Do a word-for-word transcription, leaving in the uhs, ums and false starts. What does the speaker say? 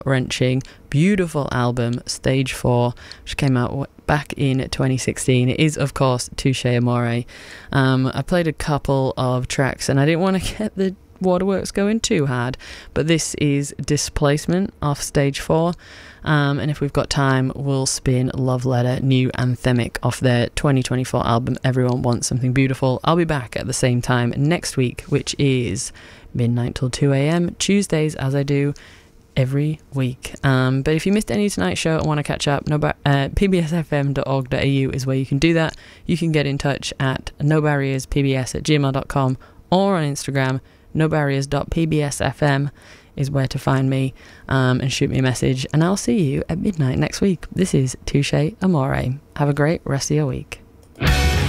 wrenching, beautiful album, Stage four, which came out back in twenty sixteen. It is, of course, Touche Amore. Um, I played a couple of tracks and I didn't want to get the waterworks going too hard, but this is Displacement off Stage four. Um, and if we've got time, we'll spin Love Letter, new anthemic off their twenty twenty-four album, Everyone Wants Something Beautiful. I'll be back at the same time next week, which is midnight till two a.m, Tuesdays, as I do every week. Um, but if you missed any of tonight's show and want to catch up, no bar- uh, p b s f m dot org dot a u is where you can do that. You can get in touch at no barriers p b s at gmail dot com or on Instagram, no barriers dot p b s f m is where to find me, um, and shoot me a message, and I'll see you at midnight next week. This is Touche Amore. Have a great rest of your week.